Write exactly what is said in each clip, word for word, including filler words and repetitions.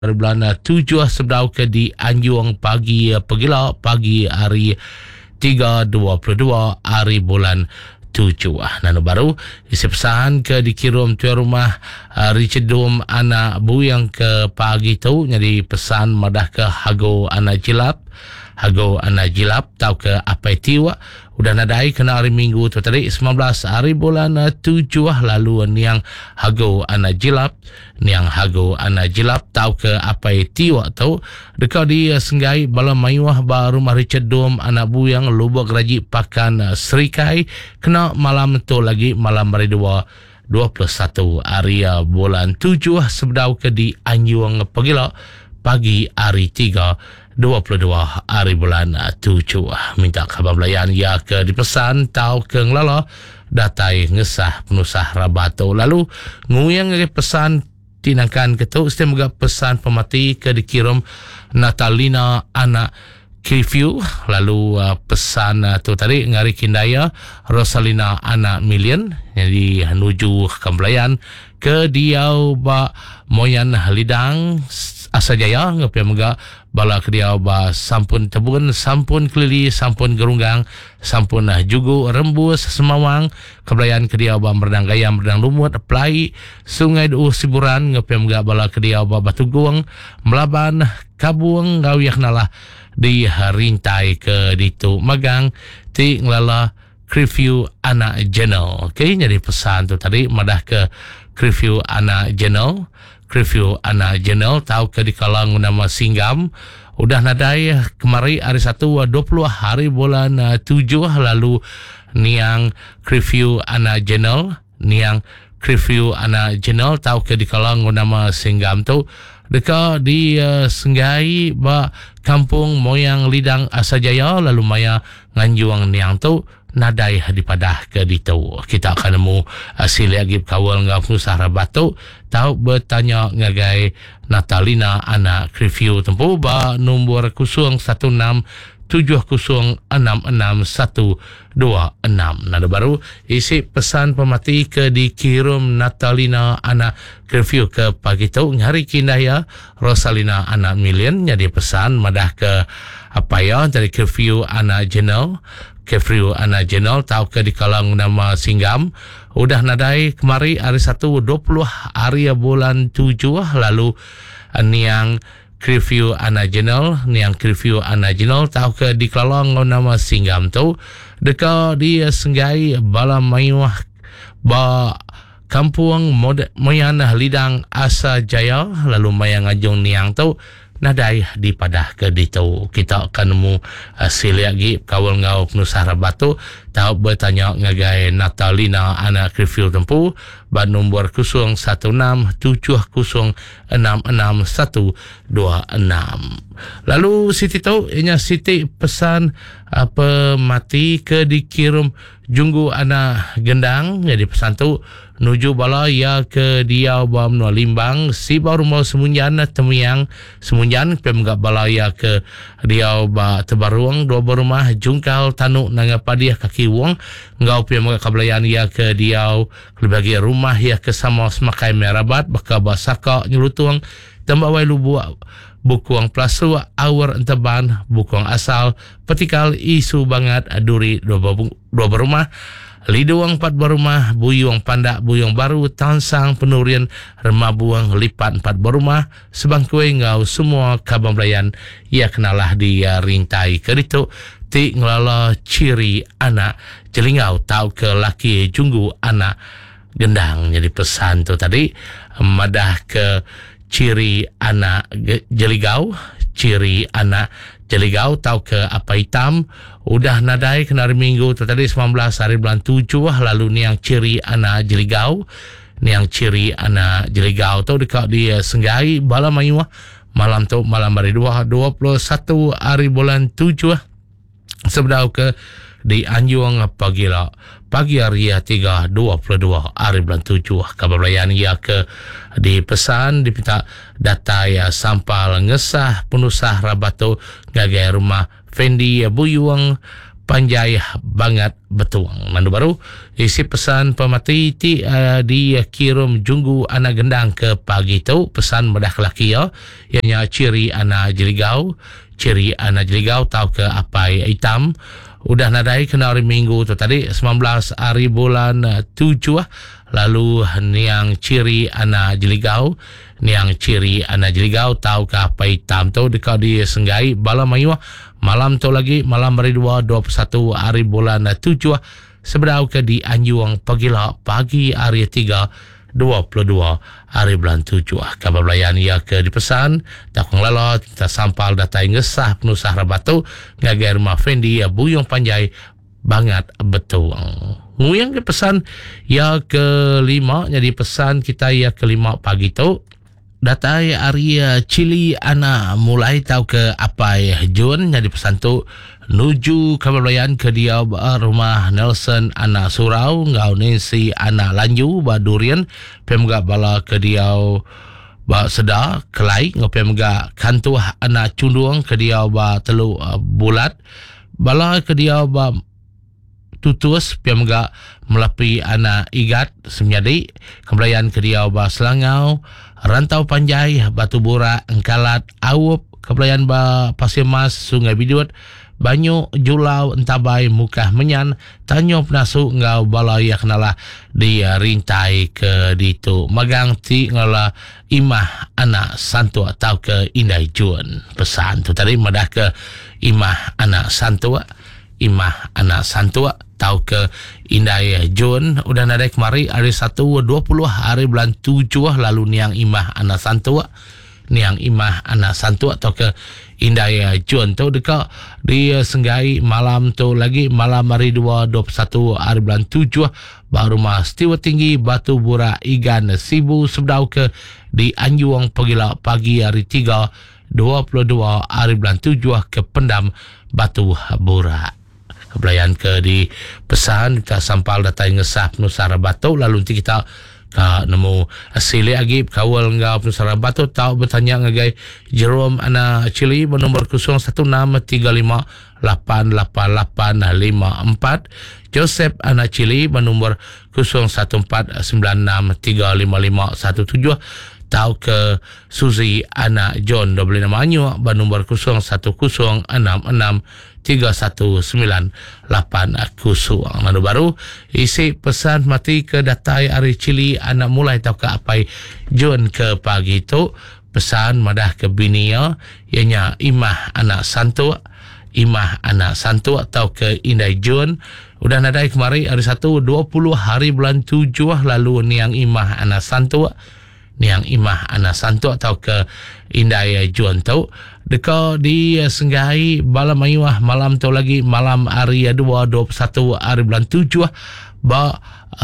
bulan tujuh sebdau ke di Anjung pagi pegila pagi hari tiga dua puluh dua hari bulan tujuh. Nano baru isi pesan ke dikirim tuan rumah uh, Richard Dom anak buyang ke pagi tu jadi pesan madah ke hago anak jilap hago anak jilap tau ke apa tiwa udah nadai kena hari minggu tu tadi sembilan belas hari bulan tujuh lalu niang hago anak jilap niang hago anak jilap tau ke apa tiwa tu dekat di senggai bala mayuah ba rumah Richard Dom anak buyang lubuk raji pakan serikai kena malam tu lagi malam hari dua dua puluh satu hari bulan tujuh sebdau ke di Anjung pagila pagi hari tiga dua puluh dua hari bulan tujuh. Minta khabar belayan ya ke dipesan tau ke ngelala datai ngesah penusah rabato lalu nguyang ke pesan tinangkan ketuk setiap juga pesan pemati ke dikirim Natalina anak Cliview lalu uh, pesan uh, tu tadi ngari kindaya Rosalina anak Million jadi menuju kembelayan ke diau ba moyan lidang Asajaya ngapia mega bala ke diau ba sampun tebun sampun kelili sampun gerunggang sampun uh, jugu rembus semawang kembelayan ke diau ba merdang gaya merdang lumut pelai sungai du siburan ngapia mega bala ke diau ba batu guang melaban kabuang gawiak nalah di rintai ke ditu magang ti ngelala review anak jenel. Okey, jadi pesan tu tadi madah ke review anak jenel review anak jenel tahu ke di kalang nama singgam udah nadai kemari hari satu dua puluh hari bulan tujuh lalu niang review anak jenel niang review anak jenel tahu ke di kalang nama singgam tu dekat di uh, Senggai ba kampung moyang lidang Asajaya lalu maya nganjuang niang tu nadai hadipadah ke ditu kita akan nemu hasil lagi kawal ngau nusah rabatu tahu bertanya ngagai Natalina anak review tempu ba nombor kosong satu enam tujuh kosong enam enam satu dua enam. Nada baru isi pesan pemati ke dikirim Natalina anak review ke pagi tu hari kindaya Rosalina anak Million jadi pesan madah ke apa ya dari review anak jenel review anak jenel tahu ke di kalang nama singgam udah nadai kemari hari satu dua puluh hari bulan tujuh lalu niang review anak jenel niang review anak jenel tahu ke di kalang nama singgam tu dekat di Senggai bala mayuah ba kampung moyana lidang Asajaya lalu mayang ajung niang tu nadai di padah ke ditu kita akan nemu hasil lagi kawal ngau penusah rabatu tahu bertanya ngagai Natalina anak review tempu ba nombor kosong satu enam tujuh kosong enam enam satu dua enam. Lalu Siti tahu inya Siti pesan apa mati ke dikirim junggu anak gendang jadi pesan tu nuju bala ya ke dia bam no limbang si baru mau semunjan temiang semunjan pemgak bala ya ke dia ba tebaruang dua berumah jungkal tanuk nanga padiah kaki wong ngau pe mga kablayan ya ke dia bagi rumah ya ke sama semakai merabat baka basaka nyelutuang tambawai lubu bukuang plasu awar enteban bukuang asal petikal isu banget duri dua berumah liduang empat berumah buyung pandak buyung baru tansang penurian remabuang lipat empat berumah sebangkue ngau semua kabang belayan ia kenalah dia rintai keritu ti ngelala ciri anak jelingau tahu ke laki junggu anak gendang jadi pesan tu tadi madah ke ciri anak jeligau ciri anak jeligau tahu ke apa hitam udah nadai kena hari minggu tu tadi sembilan belas hari bulan tujuh lalu ni yang ciri anak jeligau ni yang ciri anak jeligau tu dekat di Senggai bala mayuah malam tu malam hari dua dua puluh satu hari bulan tujuh sebdau ke di Anjung pagila pagi hari tiga dua puluh dua hari bulan tujuh kabar belayan ia ke dipesan dipinta data ya sampal ngesah penusah rabato gagai rumah Fendi Buyuang panjai banget betuang. Nandu baru isi pesan pemati ti uh, di kirim junggu anak gendang ke pagi tu pesan medah kelaki ya ianya ciri anak jeligau ciri anak jeligau tahu ke apai hitam udah nadai kena hari minggu tu tadi sembilan belas hari bulan uh, tujuh lalu niang ciri anak jeligau niang ciri anak jeligau tahu ke apai hitam tu dekat di senggai bala mayu malam tu lagi malam hari dua dua puluh satu hari bulan tujuh seberau ke di Anjuang pagila pagi hari tiga dua puluh dua hari bulan tujuh kabar belayan ia ke dipesan tak ngelalo kita sampal data ngesah penusah rabatu ngagai rumah Fendi ya buyung panjai banget betul nguyang ke pesan ya kelima jadi pesan kita ya kelima pagi tu data hari cili ana mulai tahu ke apa ya Jun jadi pesan tu nuju kabarlayan ke dia rumah Nelson ana surau ngau nesi ana lanju ba durian pemga bala ke dia ba seda kelai ngau pemga kantu ana cunduang ke dia ba telu uh, bulat bala ke dia ba tutus pemga melapi ana igat semyadi kabarlayan ke dia ba selangau rantau panjai batu bura engkalat awup kebelayan ba pasir mas sungai bidut banyu julau entabai mukah menyan tanyop nasu ngau balaya kenalah dia rintai ke ditu magang ti ngala imah anak santu atau ke indai jun pesan tu tadi madah ke imah anak santu imah anak santu tahu ke indai Jun udah nadai kemari hari satu dua puluh hari bulan tujuh lalu niang imah anak santu niang imah anak santu atau ke indai Jun tu dekat di senggai malam tu lagi malam hari dua dua puluh satu hari bulan tujuh baru mas tiwa tinggi batu bura igan sibu sebdau ke di Anjuang pagila pagi hari tiga dua puluh dua hari bulan tujuh ke pendam batu bura kebelayan ke di pesan kita sampal data ngesah penusara batu lalu nanti kita ka nemu asili lagi kawal ngau penusara batu tahu bertanya ngagai Jerome ana Cili bernomor kosong satu enam tiga lima lapan lapan lapan lima empat Joseph ana Cili bernomor kosong satu empat sembilan enam tiga lima lima satu tujuh tahu ke Suzy anak John double nama anyu bernomor kosong satu kosong enam enam tiga satu sembilan lapan kosong. Lalu baru isi pesan mati ke datai hari Cili anak mulai tahu ke apa John ke pagi itu pesan madah ke binia ianya imah anak santu imah anak santu atau ke indai John udah nadai kemari hari satu dua puluh hari bulan tujuh lalu niang imah anak santu niang imah anak santu atau ke indai Juan tu dekat di senggai bala mayuah malam tu lagi malam hari dua dua puluh satu hari bulan tujuh ba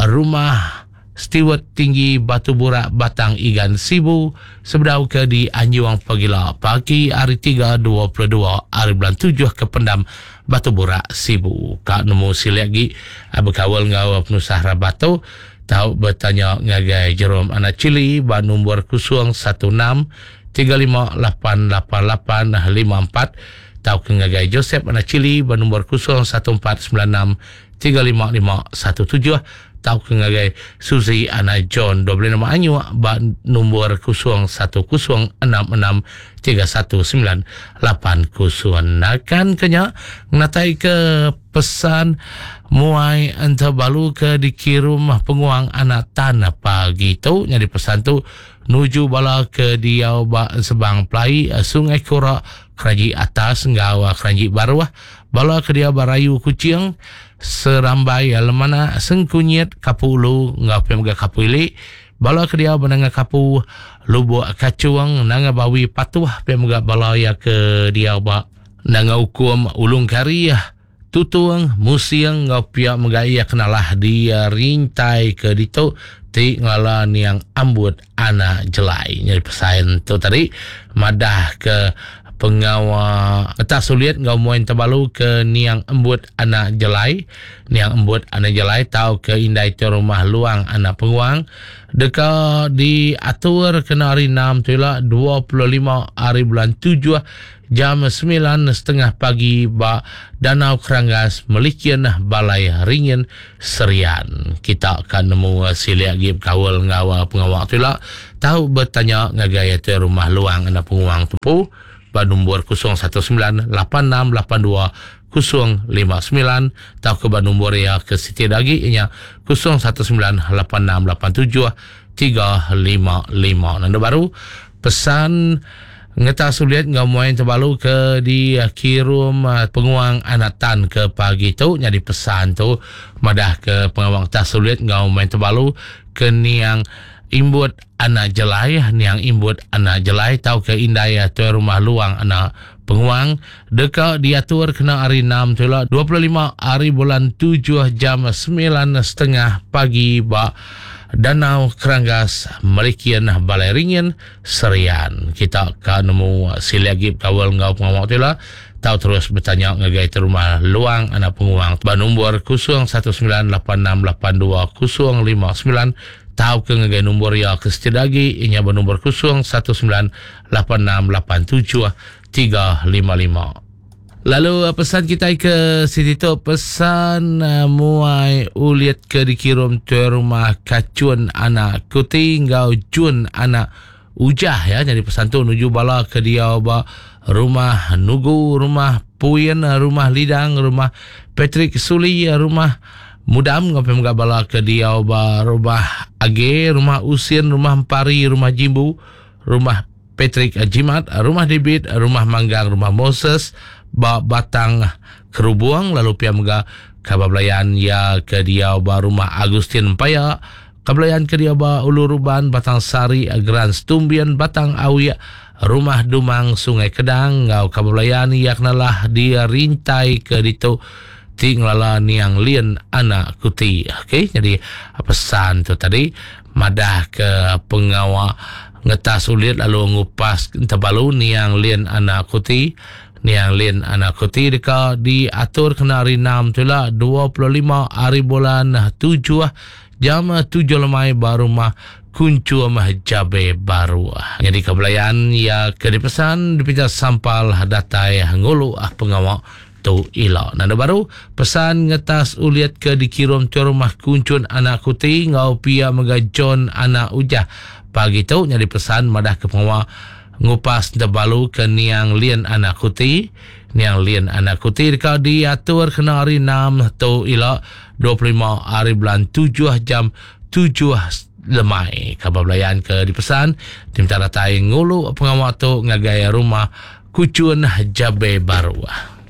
rumah Stewart tinggi batu burak batang igan sibu sebedau ke di Anjuang pagila pagi hari tiga dua puluh dua hari bulan tujuh ke pendam batu burak sibu kak nemu sili lagi berkawal ngau penusah rabatu tahu bertanya ngagai Jerome anak Cili ba nombor kosong satu enam tiga lima lapan lapan lapan lima empat tahu ke ngagai Joseph anak Cili ba nombor kosong satu empat sembilan enam tiga lima lima satu tujuh tahu ke ngagai Suzy anak John double nama anyu ba nombor kosong satu kosong enam enam tiga satu sembilan lapan kosong nakan kenya ngatai ke pesan muai entah balu ke dikirim penguang anak tanah pagi tu jadi pesan tu nuju bala ke dia ba sebang plai sungai Kura Keraji atas nggawa Keraji baru bala ke dia barayu kucing serambai lemana sengkunyet kapulu ngape mga kapuli bala ke dia benanga kapu lubu kacuang nanga bawi patuh pe mga bala ya ke dia ba nanga hukum ulung kariah tutuang musiang ngapia megaya kenalah dia rintai ke ditu ti ngalan yang ambut ana jelai jadi pesan tu tadi madah ke pengawa atas sulit ngau moin terbalu ke niang embut anak jelai niang embut anak jelai tau ke indai tu rumah luang anak penguang deka diatur kena hari enam tu lah dua puluh lima hari bulan tujuh jam sembilan setengah pagi ba Danau Keranggas melikian balai ringin Serian. Kita akan nemu siliak gip kawal ngawa pengawak tu lah tahu bertanya ngagaya tu rumah luang anak penguang tu ba nombor kosong satu sembilan lapan enam lapan dua kosong lima sembilan tahu ke ba nombor ya ke Siti Dagi inya kosong satu sembilan lapan enam lapan tujuh tiga lima lima. Nanda baru pesan ngeta sulit ngamuain terbalu ke di kirum uh, penguang anatan ke pagi tu nyadi pesan tu madah ke pengawang tak sulit ngamuain terbalu ke niang imbut anak jelai niang imbut anak jelai tau ke indai tu rumah luang anak penguang deka diatur kena hari enam tu lah dua puluh lima hari bulan tujuh jam sembilan setengah pagi ba Danau Keranggas melikian balai ringin Serian. Kita akan nemu silagip kawal ngau pengawak tu lah tahu terus bertanya ngagai te rumah luang anak penguang ba nombor kosong satu sembilan lapan enam lapan dua kosong lima sembilan tahu ke ngagai nombor ya ke Siti Dagi inya ba nombor kosong satu sembilan lapan enam lapan tujuh tiga lima lima. Lalu pesan kita ke Siti tu pesan uh, muai uliat ke dikirum tu rumah kacun anak kuti ngau jun anak ujah ya. Jadi pesan tu nuju bala ke dia ba rumah Nugu, rumah Puyen, rumah Lidang, rumah Patrick Suli, rumah Mudam ngapai mga bala ke dia ba rumah Age, rumah Usin, rumah Empari, rumah Jimbu, rumah Patrick Jimat, rumah David, rumah Manggang, rumah Moses ba Batang Kerubuang lalu pia mga kabablayan ya ke dia ba rumah Agustin Paya kabablayan ke dia ba Uluruban Batang Sari Grand Stumbian Batang Awi rumah Dumang Sungai Kedang ngau kabablayan yak nalah dia rintai ke ditu tinglala niang lien anak kuti. Okey, jadi pesan tu tadi madah ke pengawa ngetas ulit lalu ngupas terbalu niang lien anak kuti niang lien anak kuti deka diatur kena hari enam tu lah dua puluh lima hari bulan tujuh jam tujuh lemai baru mah kuncu mah jabe baru. Jadi kebelayan ya ke dipesan dipijak sampal datai ngulu ah pengawak tu ila. Nada baru pesan ngetas uliat ke dikirum tu rumah kuncun anak kuti ngau pia megajon anak ujah pagi tu nyari pesan madah ke pengawak ngupas terbalu ke niang lien anak kuti niang lien anak kuti deka diatur kena hari enam tu ila dua puluh lima hari bulan tujuh jam tujuh lemai kabablayan ke dipesan diminta ratai ngulu pengawak tu ngagaya rumah kucun jabe baru.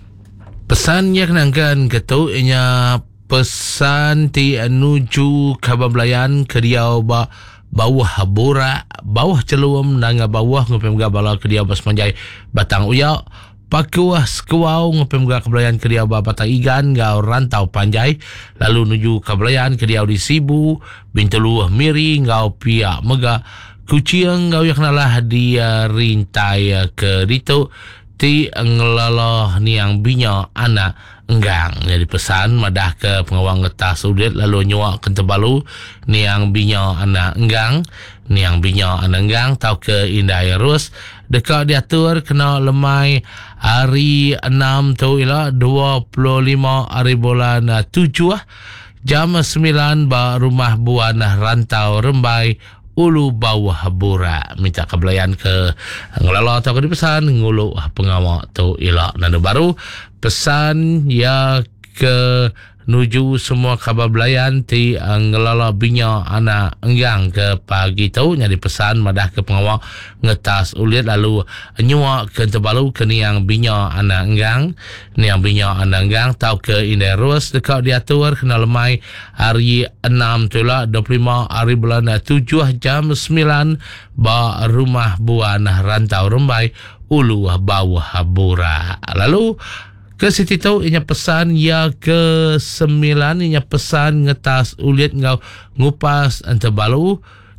Pesan yang kenangkan ketu inya pesan ti nuju kabablayan ke diau ba bawah bora bawah celuam nanga bawah ngupem ga bala ke dia bas manjai batang uyak pakuah sekuau ngupem ga kebelayan ke dia ba batang igan ga rantau panjai lalu nuju kebelayan ke dia di Sibu Bintulu Miri ngau pia mega kuciang ngau yak nalah dia rintai ke ditu ti ngelala niang binya anak enggang. Jadi pesan madah ke pengawang ngetas udit lalu nyuak ke terbalu niang binya anak enggang niang binya anak enggang tau ke indai rus dekat diatur kena lemai hari enam tu ila dua puluh lima hari bulan tujuh jam sembilan ba rumah buan rantau Rembai Ulu Bawah Bura minta kebelayan ke ngelala atau ke dipesan ngulu pengawak tu ila. Nanda baru pesan ya ke nuju semua khabar belayan ti uh, ngelala binya anak enggang ke pagi tu nyari pesan madah ke pengawak ngetas ulit lalu nyuak ke terbalu ke niang binya anak enggang niang binya anak enggang tau ke indai rus dekat diatur kena lemai hari enam tu lah dua puluh lima hari bulan tujuh jam sembilan ba rumah buan rantau Rembai Ulu Bawah Bura. Lalu ke Siti tu inya pesan ya ke sembilan inya pesan ngetas ulit ngau ngupas terbalu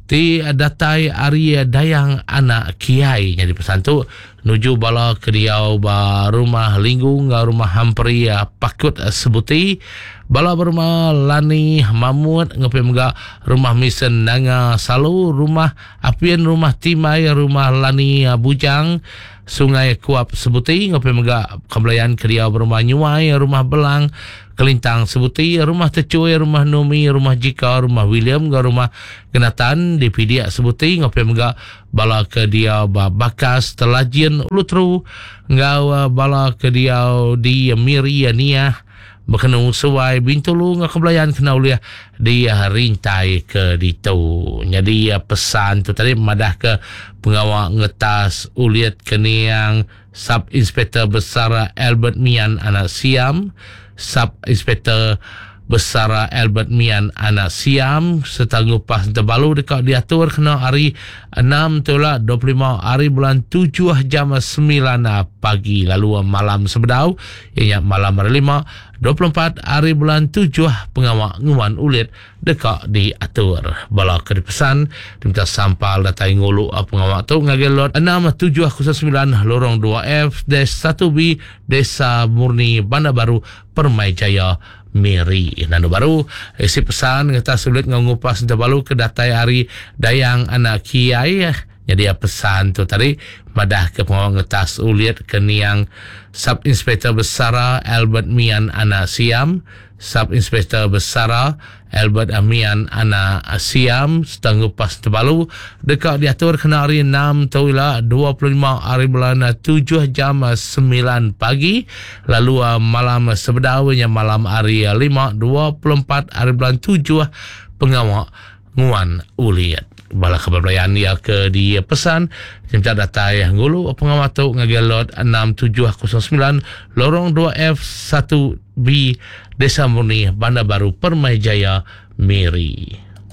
ti datai ari dayang anak kiai. Jadi pesan tu nuju bala ke diau ba rumah linggung rumah hamperi pakut sebuti bala berumah lani mamut ngapi mga rumah misen nanga salu rumah apian rumah timai rumah lani bujang sungai kuap sebuti ngapi mga kebelayan ke diau berumah nyuai rumah belang kelintang sebuti rumah tecuai rumah Nomi rumah Jika rumah William ga rumah Genatan di Pidia sebuti ngapi mga bala ke dia bakas telajin ulutru ngawa bala ke dia di Miri Nia berkenung suai bintulu nga kebelayan kena uliah dia rintai ke ditu. Jadi pesan tu tadi madah ke pengawal ngetas uliat keniang Sub Inspektor Besar Albert Mian anak Siam, Sub Inspektor Besar Albert Mian anak Siam setangguh pas terbalu dekat diatur kena hari enam tolak dua puluh lima hari bulan tujuh jam sembilan pagi lalu malam sebedau ianya malam hari lima dua puluh empat hari bulan tujuh pengawal nguan ulit dekat diatur bala ke dipesan diminta sampal datai ngulu pengawal tu ngagelot enam tujuh sembilan lorong dua F Desa satu B Desa Murni Bandar Baru Permai Jaya Miri. Nanu baru isi pesan kita sulit ngupas terbalu ke datai hari dayang anak kiai. Jadi pesan tu tadi madah ke pengawal ngetas uliat ke niang Sub Inspektor Besar Albert Mian anak Siam, Sub Inspektor Besar Albert Mian anak Siam setangguh pas terbalu dekat diatur kena hari enam tawila dua puluh lima hari bulan tujuh jam sembilan pagi lalu malam sebedawanya malam hari lima dua puluh empat hari bulan tujuh pengawal nguan uliat bala kebelayan ya ke di pesan cinta data yang ngulu pengawal tu ngagelot enam tujuh kosong sembilan lorong dua F satu B Desa Murni Bandar Baru Permai Jaya Miri.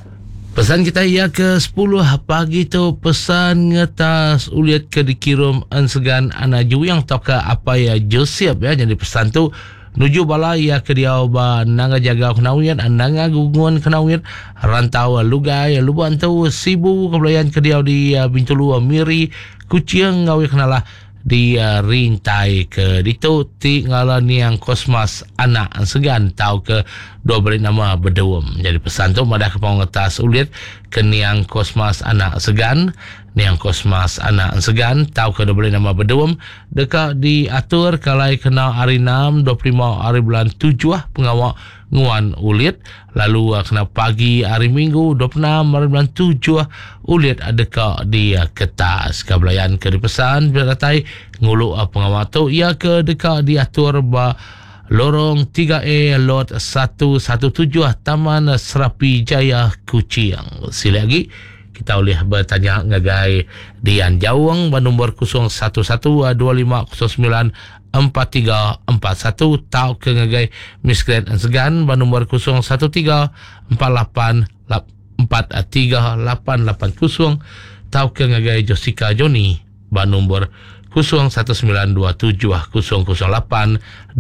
Pesan kita ya ke sepuluh pagi tu pesan ngetas uliat ke dikirim ansegan anak ju yang toka apa ya Joseph ya. Jadi pesan tu nuju bala ya ke dia ba nanga jaga kenawian nanga gugungan kenawian rantau lugai luban tu sibu kebelayan ke dia di uh, Bintulu Miri kucing ngawi kenalah di uh, rintai ke ditu ti ngalan yang kosmas anak segan tahu ke dua beri nama bedewem. Jadi pesan tu madah ke pengetas ulit ke niang kosmas anak segan niang kosmas anak segan tahu ke dua beri nama bedewem dekat diatur kalai kena hari enam dua puluh lima hari bulan tujuh pengawal nguan ulit lalu uh, kena pagi hari Minggu dua puluh enam hari bulan tujuh ulit dekat di uh, ketas kebelayan ke dipesan beratai ngulu uh, pengawal tu ia ke dekat diatur ba lorong tiga A lot satu satu tujuh Taman Serapi Jaya Kuching. Sila lagi kita boleh bertanya ngagai Dian Jawang nombor kosong satu satu dua lima kosong sembilan empat tiga empat satu tau ke ngagai Miss Grand Segan nombor kosong satu tiga empat lapan empat tiga lapan lapan kosong tau ke ngagai Jessica Joni nombor kosong satu sembilan dua tujuh kosong kosong lapan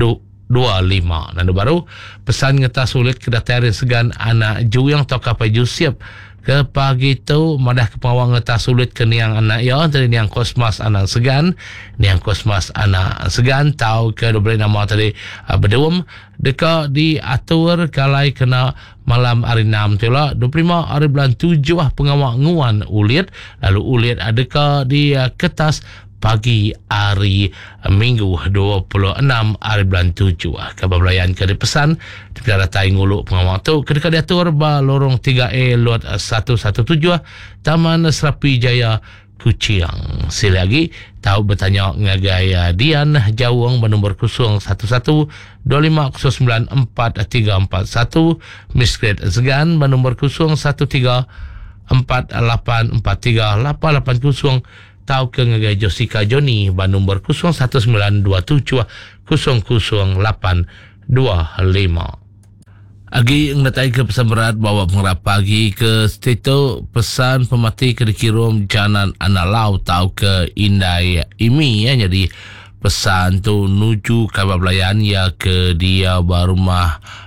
dua lima. Dan baru pesan ngeta sulit kedatari segan anak ju yang tok apa Joseph ke pagi tu madah ke pawang ngeta sulit ke niang anak ya tadi niang kosmas anak segan niang kosmas anak segan tahu ke dua belas nama tadi uh, bedewem dekat di atur kalai kena malam hari enam tu lah dua puluh lima hari bulan tujuh pengawal nguan ulit lalu ulit adakah di uh, ketas pagi hari Minggu dua puluh enam hari bulan tujuh. Kebelayan ke dipesan tidak datai ngulu pengawal tu ketika diatur ba lorong tiga A lot satu satu tujuh Taman Serapi Jaya Kuching. Sila lagi tahu bertanya ngagai Dian Jawang nombor kosong satu satu dua lima kosong sembilan empat tiga empat satu Miss Great Segan nombor kosong satu tiga empat lapan empat tiga lapan lapan kosong tahu ke ngagai Jessica Joni nombor kosong satu sembilan dua tujuh kosong kosong lapan dua lima. Agi ngatai ke pesan berat bawa pengerap pagi ke stito pesan pemati ke dikirim janan anak lau tahu ke Indai Imi ya. Jadi pesan tu nuju kabablayan ya ke dia barumah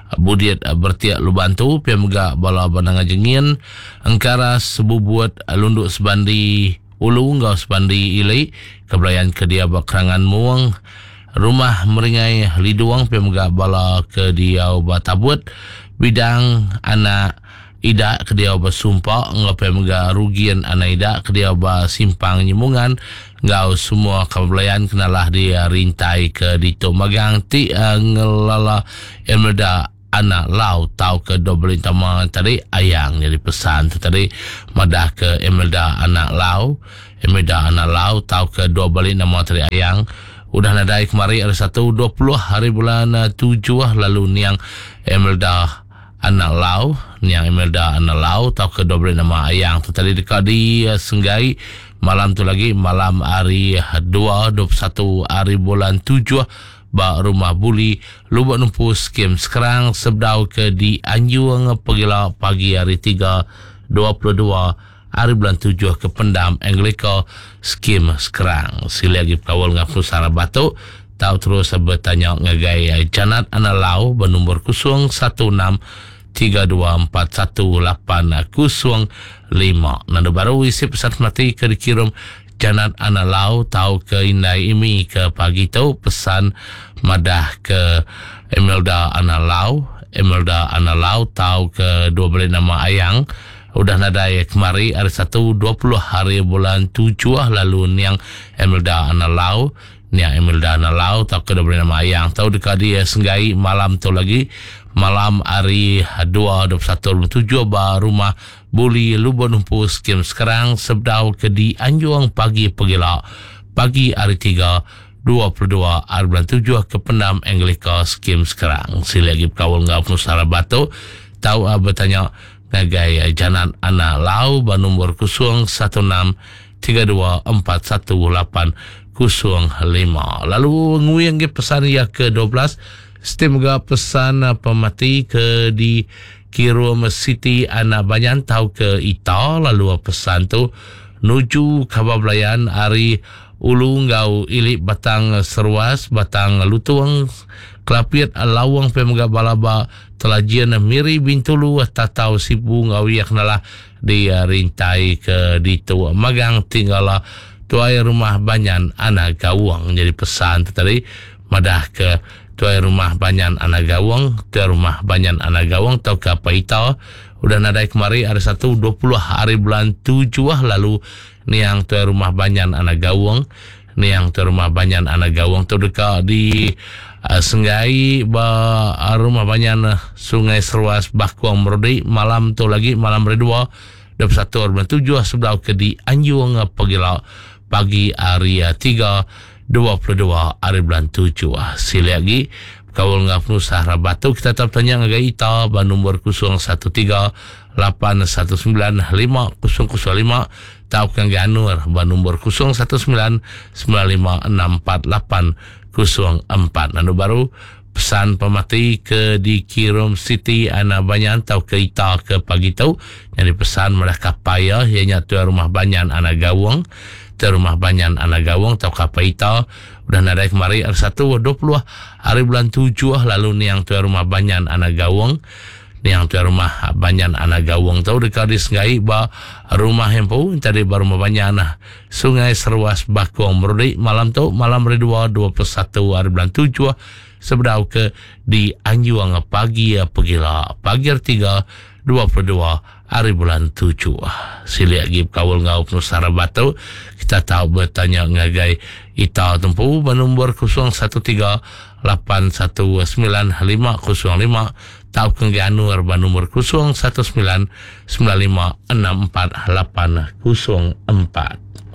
budiat bertiak lu bantu pemega bala banang jengin angkara sebubuat lunduk sebandi ulu ngau sebandi ilai kebelayan ke dia bakrangan muang rumah meringai liduang pemega bala ke dia batabut bidang anak ida ke dia bersumpah ngau pemega rugian anak ida ke dia simpang nyemungan ngau semua kebelayan kenalah dia rintai ke dito magang ti uh, ngelala emelda anak lau tau ke dobelin tama tadi ayang jadi pesan tu tadi madah ke emelda anak lau emelda anak lau tau ke dobelin nama tadi ayang udah nadai kemari ada satu dua puluh hari bulan uh, tujuh lalu niang emelda anak lau niang emelda anak lau tau ke dobelin nama ayang tu tadi dekat di uh, Senggai malam tu lagi malam hari dua dua puluh satu hari bulan tujuh ba rumah buli lubuk numpu skim sekarang sebdau ke di Anjuang pagila pagi hari tiga dua puluh dua hari bulan tujuh ke pendam Anglika skim sekarang sila lagi kawal ngapnu sara batu tahu terus bertanya ngagai janat analau bernombor kusung satu enam tiga dua empat satu lapan kusung lima nado baru isi pesan mati ke dikirim janat anak lau tahu ke indai imi ke pagi tu pesan madah ke Emelda anak lau Emelda anak lau tahu ke dua belas nama ayang udah nadai kemari ada satu dua puluh hari bulan tujuh lalu niang Emelda anak lau niang Emelda anak lau tahu ke dua belas nama ayang tahu dekat dia Senggai malam tu lagi malam hari dua dua puluh satu tujuh ba rumah buli lubuk numpu skim sekarang sebdau ke di Anjuang pagi pagila pagi hari tiga dua puluh dua hari bulan tujuh ke pendam Anglika skim sekarang sila lagi kawal ngau penusara batu tahu uh, bertanya ngagai janan anak lau bernombor kusung satu enam tiga dua empat satu lapan kusung lima lalu nguyang ke pesan ya ke dua belas Semoga pesan pemati ke di Kirum City anak banyak tahu ke ita lalu pesan tu nuju kabablayan hari ulu ngau ilik batang serwas batang lutuang kelapit lawang pemega balaba telajian miri bintulu tatau sibu ngau yak nalah dia rintai ke ditu magang tinggal tuai rumah banyak anak gawang jadi pesan tu tadi madah ke tuai rumah banyak anak gawang, tuai rumah banyak anak gawang, tau ke apa itu? Udah nadai kemari ada satu dua puluh hari bulan tujuh lalu ni yang tuai rumah banyak anak gawang, ni yang tuai rumah banyak anak gawang tu dekat di uh, Senggai ba rumah banyak uh, Sungai Serwas Bakuang Merodi malam tu lagi malam redua dua puluh satu bulan tujuh sebelah ke di Anjuang pagila pagi hari uh, tiga dua puluh dua hari bulan tujuh sila lagi kawal ngapnu sahra batu kita tetap tanya ngagai ita ba nombor kusung satu tiga lapan satu sembilan lima kusung kusung lima tau kang ganur ba nombor kusung satu sembilan sembilan lima enam empat lapan kusung empat nanu baru pesan pemati ke di Kirum City anak banyak tau ke ita ke pagi tau jadi pesan mereka payah ianya tuan rumah banyak anak gawang rumah banyak anak gawang tau kapa ita udah nadai kemari ada satu dua puluh hari bulan tujuh lalu ni yang tuan rumah banyak anak gawang ni yang tuan rumah banyak anak gawang tau dekat di Senggai ba rumah yang pau tadi ba rumah banyak anak Sungai Serwas Bakuang Merodi malam tu malam redua dua puluh satu hari bulan tujuh sebedau ke di Anjuang pagi pagila pagi hari tiga dua puluh dua hari bulan tujuh sila lagi kawal ngau penusara batu kita tahu bertanya ngagai ita tempu bernombor kusung satu tiga lapan satu sembilan lima kusung lima tahu kengganur bernombor kusung satu sembilan sembilan lima enam empat lapan kusung empat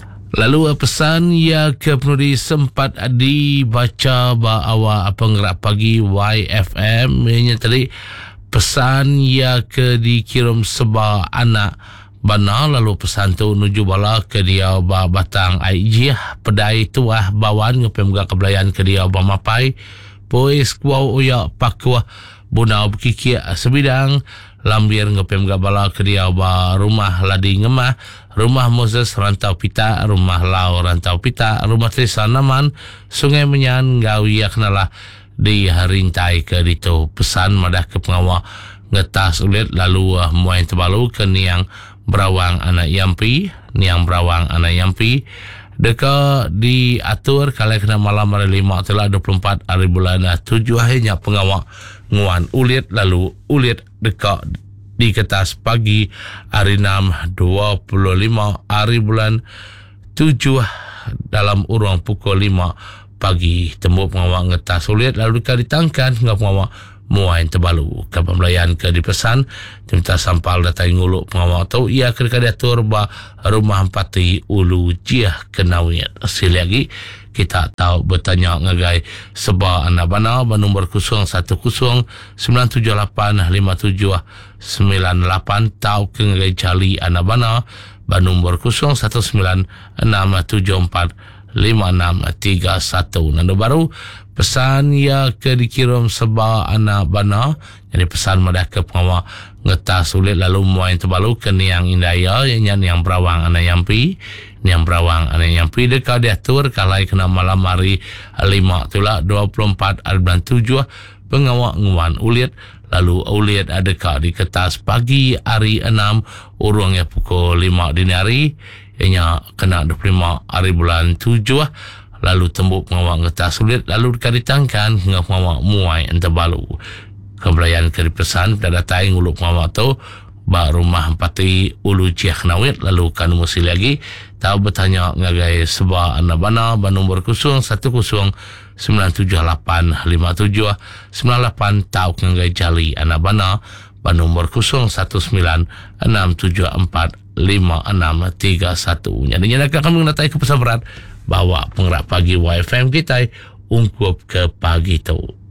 lalu pesan ya ke penudi sempat dibaca ba awak penggerak pagi Y F M ini tadi pesan ya ke dikirim seba anak bana lalu pesan tu nuju bala ke dia ba batang I G pedai tuah bawan ngepemga kebelayan ke dia ba mapai pois kuau uya pakwa bunau kiki sebidang lambir ngepemga bala ke dia ba rumah ladi ngemah rumah Moses rantau pita rumah lau rantau pita rumah Trisa Naman Sungai Menyan ngau yak nalah di harintai ke dito pesan madah ke pengawal ngetas ulit lalu uh, muain terbalu ke niang berawang anak yampi niang berawang anak yampi deka diatur kalau kena malam hari lima telah dua puluh empat hari bulan tujuh akhirnya pengawal nguan ulit lalu ulit deka di kertas pagi hari enam dua puluh lima hari bulan tujuh dalam urang pukul lima pagi tembuk pengawal ngetas ulit lalu deka ditangkan hingga pengawal muain terbalu ke pembelayan ke dipesan minta sampal datai nguluk pengawal tu ia kedeka diatur ba rumah empati ulu jiah kenawit sili lagi kita tahu bertanya ngagai seba anak bana bernombor kosong satu kosong sembilan tujuh lapan lima tujuh sembilan lapan tahu ke ngagai cali anak bana bernombor kosong satu sembilan enam tujuh empat lima enam tiga satu nando baru pesan ya ke dikirim seba anak bana jadi pesan madah ke pengawal ngetas sulit lalu muain terbalu ke niang indaya yang yang berawang anak yampi niang berawang anak yampi dekat diatur kalai kena malam hari lima itulah dua puluh empat hari bulan tujuh pengawal nguan ulit lalu ulit adakah di kertas pagi hari enam urungnya pukul lima dini hari yang kena dua puluh lima hari bulan tujuh lalu tembuk pengawal ngetas sulit lalu dikaditangkan hingga pengawal muai terbalu kebelayan ke pesan pada datai nguluk pengawal tu ba rumah empati ulu jiah kenawit lalu kan musi lagi tahu bertanya ngagai seba anak bana bernombor kosong satu kosong sembilan tujuh lapan lima tujuh sembilan lapan tahu ngagai jali anak bana bernombor kosong satu sembilan enam tujuh empat lima enam tiga satu jadi nyatakan kami mendatai ke pesan berat bawa pengerak pagi Y F M kita ungkup ke pagi tu.